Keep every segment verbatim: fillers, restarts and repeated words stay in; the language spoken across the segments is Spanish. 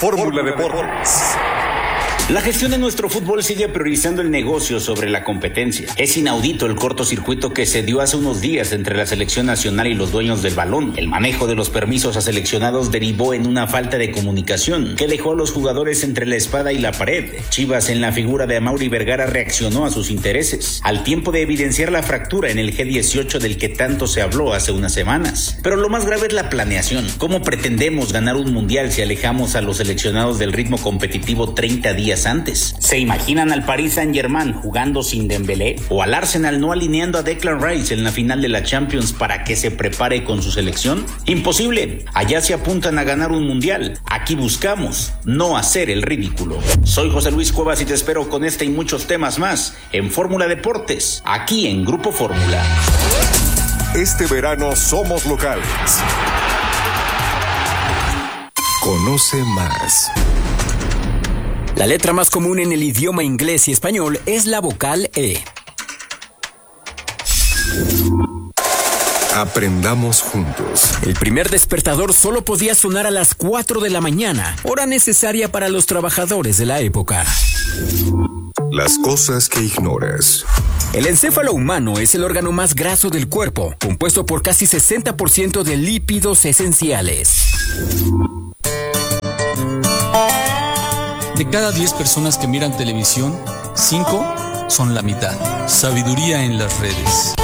Fórmula Deportes. La gestión de nuestro fútbol sigue priorizando el negocio sobre la competencia. Es inaudito el cortocircuito que se dio hace unos días entre la selección nacional y los dueños del balón. El manejo de los permisos a seleccionados derivó en una falta de comunicación que dejó a los jugadores entre la espada y la pared. Chivas, en la figura de Amaury Vergara, reaccionó a sus intereses, al tiempo de evidenciar la fractura en el G dieciocho del que tanto se habló hace unas semanas. Pero lo más grave es la planeación. ¿Cómo pretendemos ganar un mundial si alejamos a los seleccionados del ritmo competitivo treinta días antes? ¿Se imaginan al Paris Saint-Germain jugando sin Dembélé? ¿O al Arsenal no alineando a Declan Rice en la final de la Champions para que se prepare con su selección? Imposible. Allá se apuntan a ganar un mundial. Aquí buscamos no hacer el ridículo. Soy José Luis Cuevas y te espero con este y muchos temas más en Fórmula Deportes, aquí en Grupo Fórmula. Este verano somos locales. Conoce más. La letra más común en el idioma inglés y español es la vocal E. Aprendamos juntos. El primer despertador solo podía sonar a las cuatro de la mañana, hora necesaria para los trabajadores de la época. Las cosas que ignoras. El encéfalo humano es el órgano más graso del cuerpo, compuesto por casi sesenta por ciento de lípidos esenciales. De cada diez personas que miran televisión, cinco son la mitad. Sabiduría en las redes.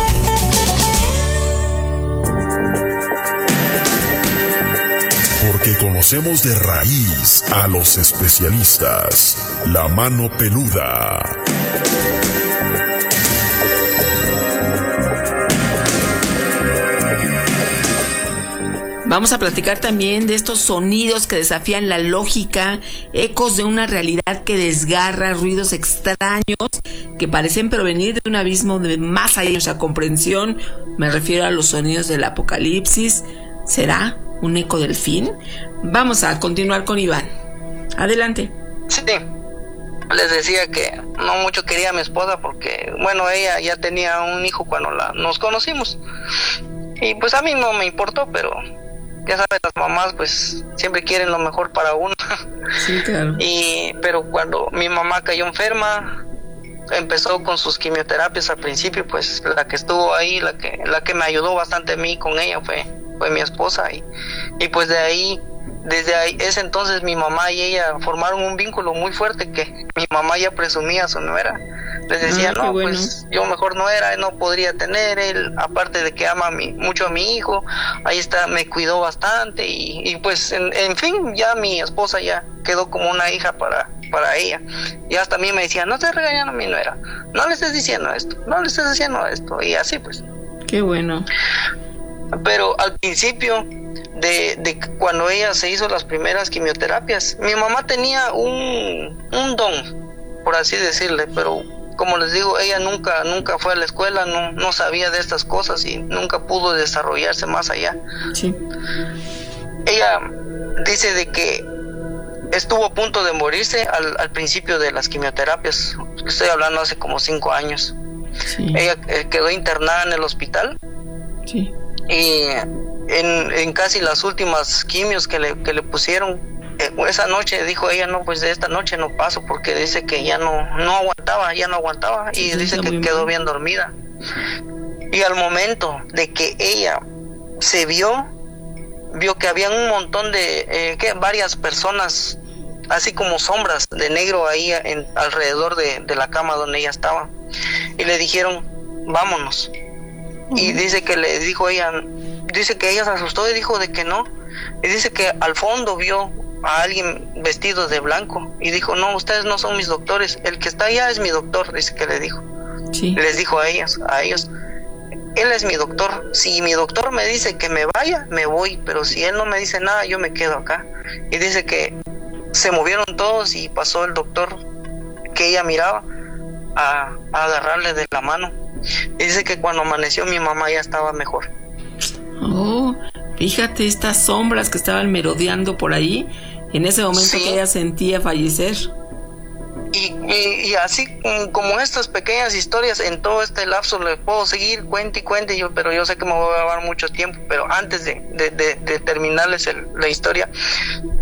Porque conocemos de raíz a los especialistas. La mano peluda. Vamos a platicar también de estos sonidos que desafían la lógica, ecos de una realidad que desgarra, ruidos extraños que parecen provenir de un abismo de más allá de nuestra comprensión. Me refiero a los sonidos del apocalipsis. ¿Será un eco del fin? Vamos a continuar con Iván. Adelante. Sí, les decía que no mucho quería a mi esposa porque, bueno, ella ya tenía un hijo cuando la, nos conocimos. Y pues a mí no me importó, pero ya sabes, las mamás pues siempre quieren lo mejor para uno. Sí, claro. Y pero cuando mi mamá cayó enferma, empezó con sus quimioterapias al principio, pues la que estuvo ahí, la que la que me ayudó bastante a mí con ella fue fue mi esposa y y pues de ahí desde ahí, ese entonces mi mamá y ella formaron un vínculo muy fuerte que mi mamá ya presumía a su nuera. Les decía, ah, no, bueno. Pues yo mejor no era, no podría tener, él, aparte de que ama a mi, mucho a mi hijo, ahí está, me cuidó bastante y, y pues, en, en fin, ya mi esposa ya quedó como una hija para, para ella. Y hasta a mí me decía, no te regañan a mi nuera, no le estés diciendo esto, no le estés diciendo esto, y así pues. Qué bueno. Pero al principio, de, de cuando ella se hizo las primeras quimioterapias, mi mamá tenía un, un don, por así decirle, pero como les digo, ella nunca nunca fue a la escuela, no no sabía de estas cosas y nunca pudo desarrollarse más allá. Sí. Ella dice de que estuvo a punto de morirse al, al principio de las quimioterapias. Estoy hablando hace como cinco años. Sí. Ella eh, quedó internada en el hospital. Sí. Y en, en casi las últimas quimios que le, que le pusieron, eh, esa noche dijo ella, no, pues de esta noche no paso, porque dice que ya no, no aguantaba, ya no aguantaba, y sí, dice que quedó bien dormida. Y al momento de que ella se vio, vio que habían un montón de, eh, que varias personas, así como sombras de negro ahí en, alrededor de, de la cama donde ella estaba, y le dijeron, vámonos. Y dice que le dijo ella, dice que ella se asustó y dijo de que no, y dice que al fondo vio a alguien vestido de blanco y dijo, no, ustedes no son mis doctores, el que está allá es mi doctor, dice que le dijo. Sí. Les dijo a ellas, a ellos, él es mi doctor, si mi doctor me dice que me vaya, me voy, pero si él no me dice nada, yo me quedo acá. Y dice que se movieron todos y pasó el doctor que ella miraba a, a agarrarle de la mano. Y dice que cuando amaneció mi mamá ya estaba mejor. Oh, fíjate estas sombras que estaban merodeando por ahí en ese momento, sí, que ella sentía fallecer. Y, y, y así como estas pequeñas historias, en todo este lapso le puedo seguir, cuente y cuente, yo, pero yo sé que me voy a llevar mucho tiempo. Pero antes de, de, de, de terminarles el, la historia,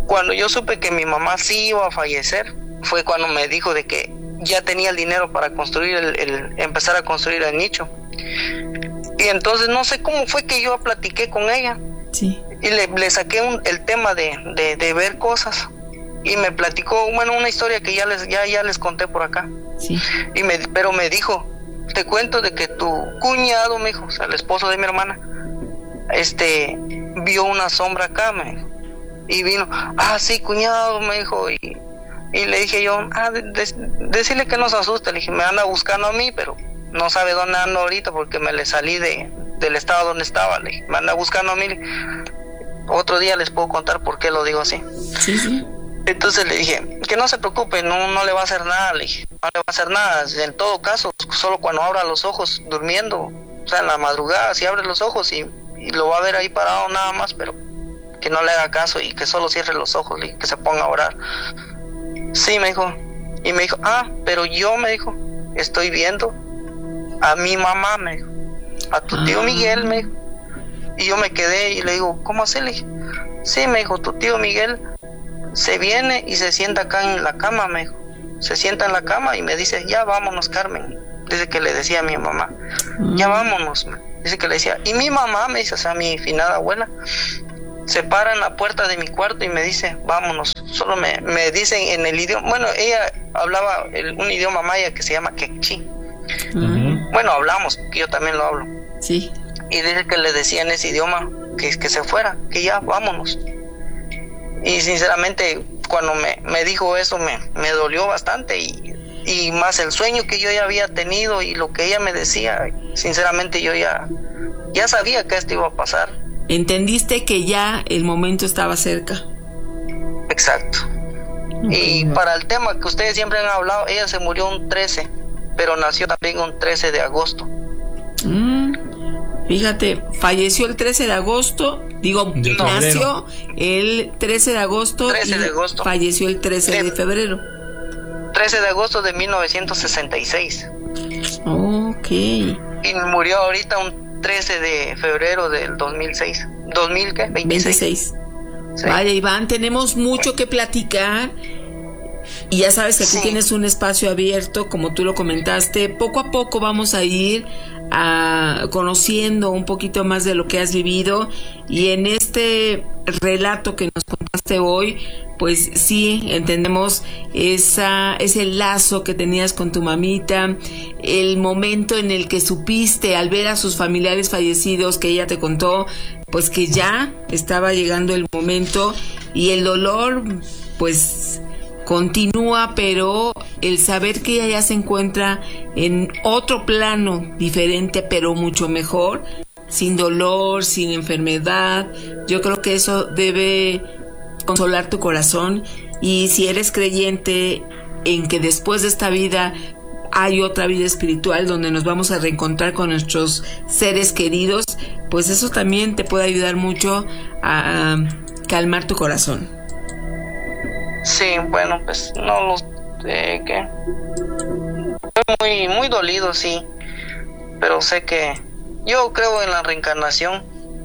cuando yo supe que mi mamá sí iba a fallecer, fue cuando me dijo de que ya tenía el dinero para construir el, el empezar a construir el nicho. Y entonces no sé cómo fue que yo platiqué con ella. Sí. Y le, le saqué un, el tema de, de, de ver cosas. Y me platicó, bueno, una historia que ya les, ya, ya les conté por acá. Sí. Y me, pero me dijo, te cuento de que tu cuñado, me dijo, o sea, el esposo de mi hermana, este, vio una sombra acá, me dijo. Y vino, ah, sí, cuñado, me dijo. Y, y le dije yo, ah, de, de, decirle que no se asuste. Le dije, me anda buscando a mí, pero no sabe dónde ando ahorita porque me le salí de, del estado donde estaba. Le dije, me anda buscando a mí. Otro día les puedo contar por qué lo digo así. Sí, sí. Entonces le dije, que no se preocupe, no, no le va a hacer nada, le dije, no le va a hacer nada. En todo caso, solo cuando abra los ojos durmiendo, o sea, en la madrugada, si abre los ojos y, y lo va a ver ahí parado nada más, pero que no le haga caso y que solo cierre los ojos y que se ponga a orar. Sí, me dijo. Y me dijo, ah, pero yo, me dijo, estoy viendo a mi mamá, me dijo, a tu tío Miguel, me dijo. Y yo me quedé y le digo, ¿cómo así? Le dije, sí, me dijo, tu tío Miguel se viene y se sienta acá en la cama, me dijo. Se sienta en la cama y me dice, ya vámonos, Carmen. Dice que le decía a mi mamá, ya vámonos. Dice que le decía, y mi mamá, me dice, o sea, mi finada abuela, se para en la puerta de mi cuarto y me dice, vámonos. Solo me, me dicen en el idioma, bueno, ella hablaba el, un idioma maya que se llama quechí. Uh-huh. Bueno, hablamos, que yo también lo hablo. Sí. Y dice que le decía en ese idioma que, que se fuera, que ya, vámonos. Y sinceramente, cuando me, me dijo eso, me, me dolió bastante. Y, y más el sueño que yo ya había tenido y lo que ella me decía, sinceramente yo ya, ya sabía que esto iba a pasar. ¿Entendiste que ya el momento estaba cerca? Exacto. Okay. Y para el tema que ustedes siempre han hablado, ella se murió un trece, pero nació también un trece de agosto. Mm, fíjate, falleció el trece de agosto, digo, de nació el trece de agosto, trece de agosto. Falleció el trece de, de febrero. trece de agosto de mil novecientos sesenta y seis. Ok. Y murió ahorita un trece de febrero del dos mil seis. ¿dos mil qué? veintiséis. veintiséis. Sí. Vaya, Iván, tenemos mucho que platicar. Y ya sabes que aquí sí tienes un espacio abierto, como tú lo comentaste. Poco a poco vamos a ir a, conociendo un poquito más de lo que has vivido. Y en este relato que nos contaste hoy, pues sí, entendemos esa, ese lazo que tenías con tu mamita, el momento en el que supiste al ver a sus familiares fallecidos, que ella te contó, pues que ya estaba llegando el momento y el dolor, pues continúa, pero el saber que ella ya se encuentra en otro plano diferente, pero mucho mejor, sin dolor, sin enfermedad, yo creo que eso debe consolar tu corazón. Y si eres creyente en que después de esta vida hay otra vida espiritual donde nos vamos a reencontrar con nuestros seres queridos, pues eso también te puede ayudar mucho a, a calmar tu corazón. Sí, bueno, pues no lo sé, que estoy muy, muy dolido, sí, pero sé que yo creo en la reencarnación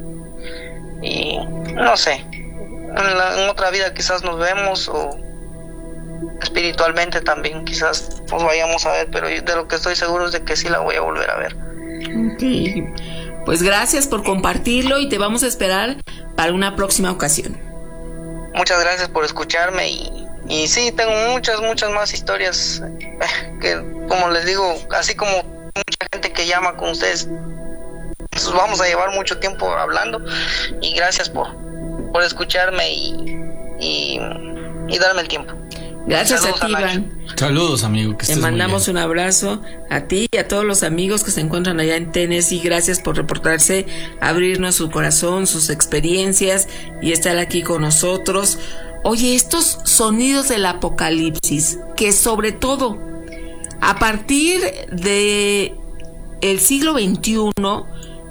y no sé, en, la, en otra vida quizás nos vemos o espiritualmente también quizás nos vayamos a ver, pero de lo que estoy seguro es de que sí la voy a volver a ver. Okay. Pues gracias por compartirlo y te vamos a esperar para una próxima ocasión. Muchas gracias por escucharme y, y sí, tengo muchas, muchas más historias que, como les digo, así como mucha gente que llama con ustedes, pues vamos a llevar mucho tiempo hablando y gracias por, por escucharme y, y, y darme el tiempo. Gracias. Saludos a ti, a Iván. Saludos, amigo. Que Te mandamos un abrazo a ti y a todos los amigos que se encuentran allá en Tennessee. Gracias por reportarse, abrirnos su corazón, sus experiencias y estar aquí con nosotros. Oye, estos sonidos del apocalipsis, que sobre todo a partir de el siglo veintiuno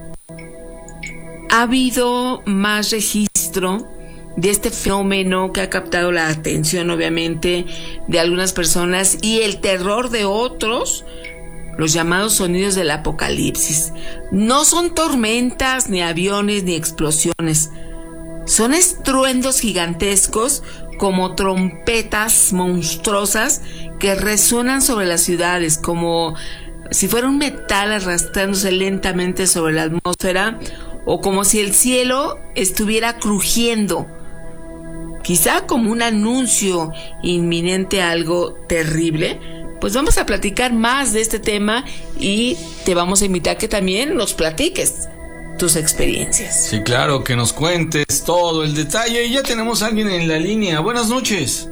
ha habido más registro de este fenómeno que ha captado la atención, obviamente, de algunas personas y el terror de otros, los llamados sonidos del apocalipsis. No son tormentas, ni aviones, ni explosiones. Son estruendos gigantescos como trompetas monstruosas que resuenan sobre las ciudades, como si fuera un metal arrastrándose lentamente sobre la atmósfera, o como si el cielo estuviera crujiendo, quizá como un anuncio inminente a algo terrible. Pues vamos a platicar más de este tema y te vamos a invitar que también nos platiques tus experiencias. Sí, claro, que nos cuentes todo el detalle. Y ya tenemos a alguien en la línea. Buenas noches.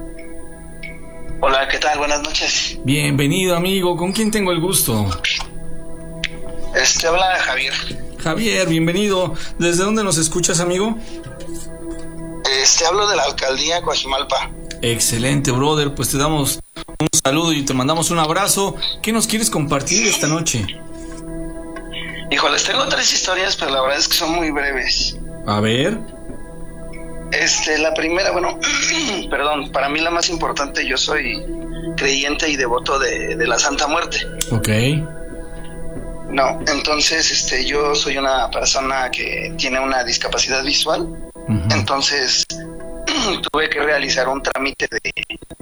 Hola, ¿qué tal? Buenas noches. Bienvenido, amigo. ¿Con quién tengo el gusto? Este, habla Javier. Javier, bienvenido. ¿Desde dónde nos escuchas, amigo? Este, hablo de la alcaldía Coajimalpa. Excelente, brother. Pues te damos un saludo y te mandamos un abrazo. ¿Qué nos quieres compartir esta noche? Híjoles, tengo tres historias, pero la verdad es que son muy breves. A ver. Este, la primera, bueno, perdón, para mí la más importante, yo soy creyente y devoto de, de la Santa Muerte. Ok. No, entonces, este, yo soy una persona que tiene una discapacidad visual. Uh-huh. Entonces, tuve que realizar un trámite de,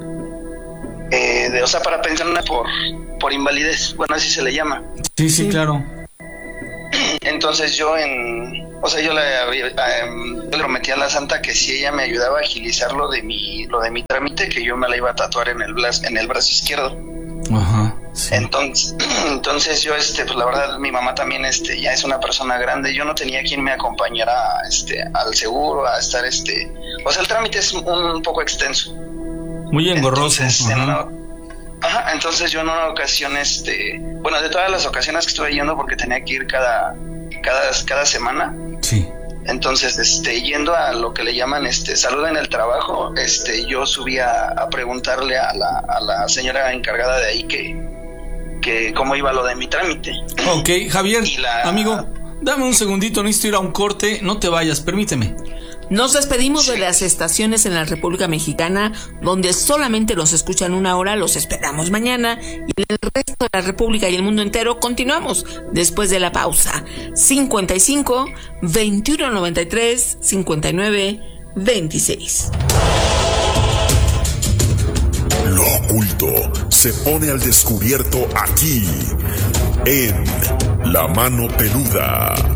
eh, de, o sea, para pensionar por, por invalidez, bueno, así se le llama. Sí, sí, claro. Entonces yo en, o sea, yo le, eh, le prometí a la Santa que si ella me ayudaba a agilizar lo de mi, lo de mi trámite, que yo me la iba a tatuar en el brazo, en el brazo izquierdo. Ajá. Sí. Entonces, entonces yo, este, pues la verdad, mi mamá también, este, ya es una persona grande. Yo no tenía quien me acompañara, este, al seguro, a estar, este, o sea, el trámite es un, un poco extenso. Muy engorroso. Entonces, en una, ajá, entonces yo en una ocasión, este, bueno, de todas las ocasiones que estuve yendo, porque tenía que ir cada, cada, cada semana. Sí. Entonces, este, yendo a lo que le llaman, este, salud en el trabajo, este, yo subí a, a preguntarle a la, a la señora encargada de ahí que, que cómo iba lo de mi trámite. Ok, Javier, la, amigo, dame un segundito, necesito ir a un corte, no te vayas, permíteme. Nos despedimos sí. de las estaciones en la República Mexicana, donde solamente los escuchan una hora. Los esperamos mañana, y en el resto de la República y el mundo entero continuamos después de la pausa. cincuenta y cinco, veintiuno noventa y tres, cincuenta y nueve, veintiséis. Lo oculto se pone al descubierto aquí, en La Mano Peluda.